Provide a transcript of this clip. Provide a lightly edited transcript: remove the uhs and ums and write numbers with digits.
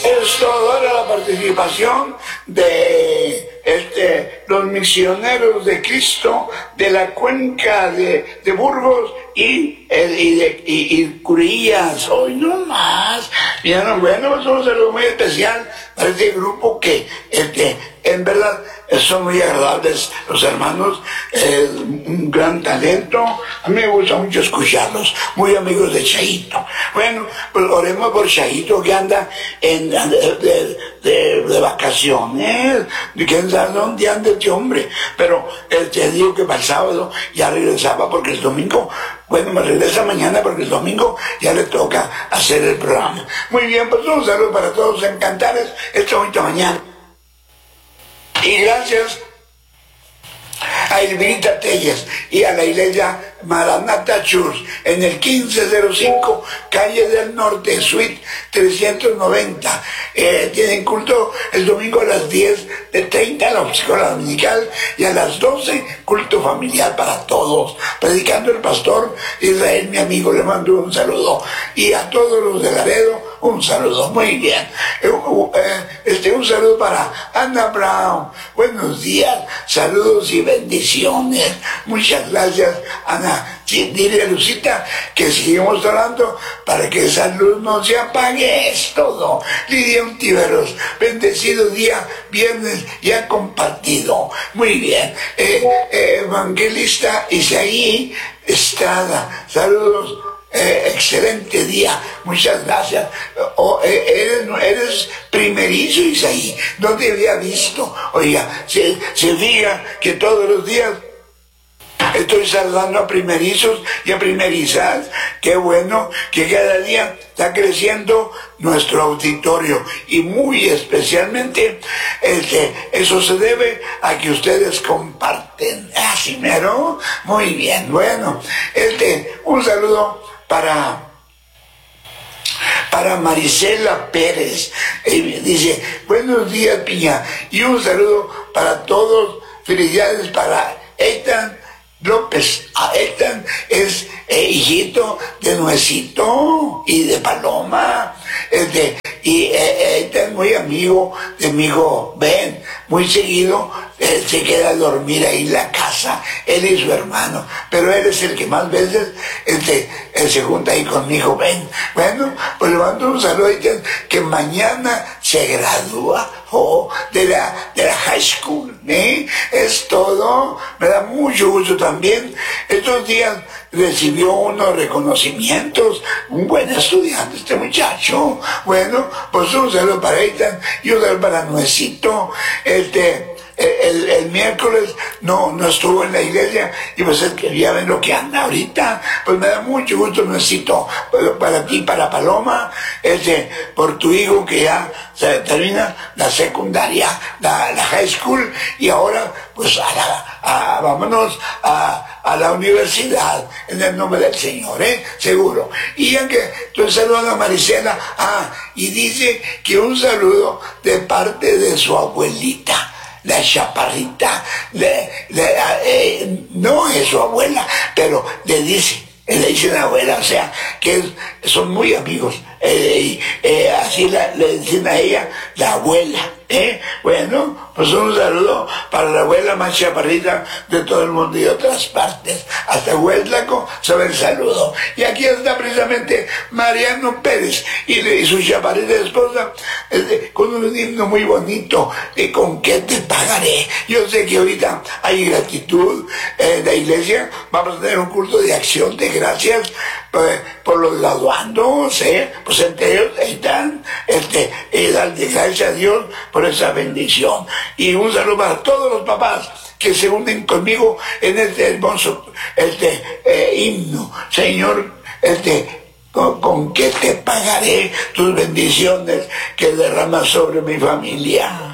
Es toda la participación de los misioneros de Cristo de la cuenca de Burgos y Curillas. Hoy no más. Bueno, pues un saludo muy especial para este grupo que en verdad son muy agradables los hermanos, un gran talento. A mí me gusta mucho escucharlos, muy amigos de Chaito. Bueno, pues oremos por Chaito, que anda de vacaciones. ¿Quién sabe dónde anda este hombre? Pero te digo que para el sábado ya regresaba, porque el domingo, bueno, me regresa mañana porque el domingo ya le toca hacer el programa. Muy bien, pues un saludo para todos en Cantares esta bonita mañana. Y gracias a Elvirita Telles y a la iglesia Maranatha Church en el 1505 calle del Norte, suite 390. Tienen culto el domingo a las 10:30 la escuela dominical, y a las 12 culto familiar para todos, predicando el pastor Israel, mi amigo. Le mando un saludo, y a todos los de Laredo un saludo. Muy bien. Un saludo para Ana Brown. Buenos días, saludos y bendiciones. Muchas gracias, Ana. Sí, dile a Lucita que seguimos orando para que esa luz no se apague. Es todo. Lidia Untiveros, bendecido día, viernes ya compartido. Muy bien. Evangelista Isaí Estrada, saludos. Excelente día, muchas gracias. Eres primerizo, Isaí, no te había visto. Oiga, se fija que todos los días estoy saludando a primerizos y a primerizas. Qué bueno que cada día está creciendo nuestro auditorio, y muy especialmente eso se debe a que ustedes comparten. Así mero. Muy bien. Bueno, un saludo para Marisela Pérez. Dice, buenos días, Piña, y un saludo para todos. Felicidades para Eitan López. Eitan es hijito de Nuecito y de Paloma. Y Eitan es muy amigo de mi hijo Ben. Muy seguido se queda a dormir ahí en la casa, él y su hermano, pero él es el que más veces se junta ahí con mi hijo Ben. Bueno, pues le mando un saludo, que mañana se gradúa de la high school, es todo. Me da mucho gusto también. Estos días recibió unos reconocimientos, un buen estudiante este muchacho. Bueno, pues un saludo para Eitan y un saludo para Nuecito. El miércoles no estuvo en la iglesia, y pues es que ya ven lo que anda ahorita. Pues me da mucho gusto, Nuecito, para ti, para Paloma, por tu hijo que ya se termina la secundaria, la high school, y ahora pues vámonos a la universidad, en el nombre del Señor, seguro. Y ya que tú saludas a Marisela, y dice que un saludo de parte de su abuelita, la chaparrita, no es su abuela, pero le dicen abuela, o sea, que son muy amigos, así le dicen a ella la abuela. Bueno, pues un saludo para la abuela más chaparrita de todo el mundo y de otras partes, hasta Hueslaco, sobre el saludo. Y aquí está precisamente Mariano Pérez y su chaparrita esposa, con un himno muy bonito, ¿con qué te pagaré? Yo sé que ahorita hay gratitud en la iglesia. Vamos a tener un culto de acción de gracias por los graduandos, pues entre ellos están, darle gracias a Dios por esa bendición. Y un saludo para todos los papás que se unen conmigo en este hermoso himno. Señor, ¿con qué te pagaré tus bendiciones que derramas sobre mi familia?